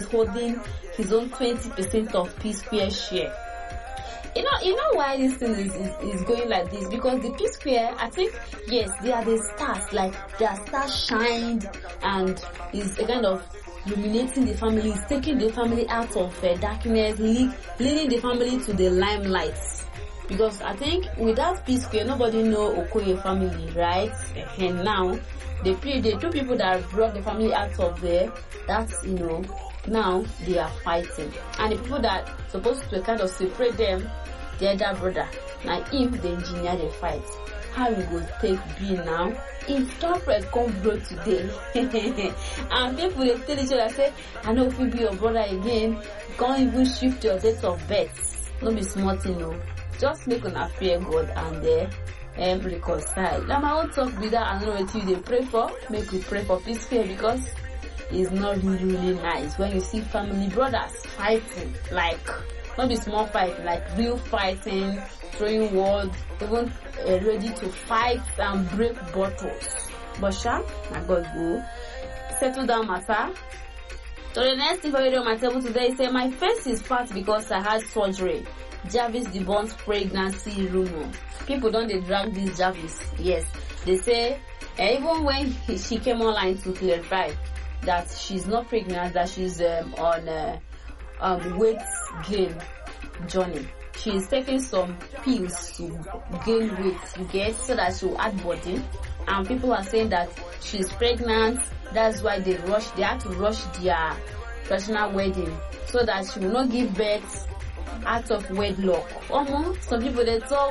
holding his own 20% of P Square share. You know why this thing is going like this? Because the P Square, I think, yes, they are the stars, like their stars shined and is a kind of illuminating the family, is taking the family out of darkness, leading the family to the limelight. Because I think without P Square, nobody know Okoye family, right? And now, the two people that brought the family out of there, that's, now they are fighting. And the people that supposed to kind of separate them, the other brother. Now if the engineer they fight, how we go take B now? If corporate come bro today, and people they tell each other say, I know if you be your brother again, can't even shift your date of birth. No be smart, Just make una fear God and reconcile. Now my own talk with that, I know what you they pray for. Make we pray for peace here, because it's not really nice when you see family brothers fighting, like not be small fight, like real fighting, throwing words, even ready to fight and break bottles. But I God go settle down matter. So the next thing for you on my table today is say my face is fat because I had surgery. Jarvis debunks pregnancy rumor. People don't they drag this Jarvis. Yes, they say even when she came online to clarify that she's not pregnant, that she's on weight gain journey. She's taking some pills to gain weight, you get, so that she'll add body. And people are saying that she's pregnant. That's why they had to rush their personal wedding so that she will not give birth out of wedlock. Some people they talk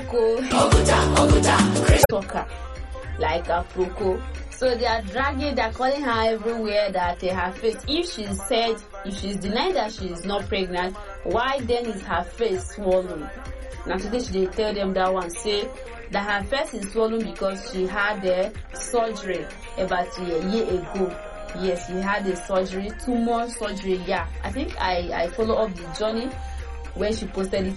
talker like a proco. So they are dragging, they're calling her everywhere that her face. If she's denying that she is not pregnant, why then is her face swollen? Now today she tell them that one, say that her face is swollen because she had a surgery about a year ago. Yes, she had a surgery, 2 more surgery. Yeah, I think I follow up the journey when she posted it